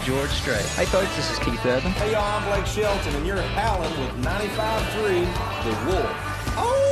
George Strait. Hey folks, this is Keith Urban. Hey y'all, I'm Blake Shelton, and you're howling with 95.3 The Wolf. Oh!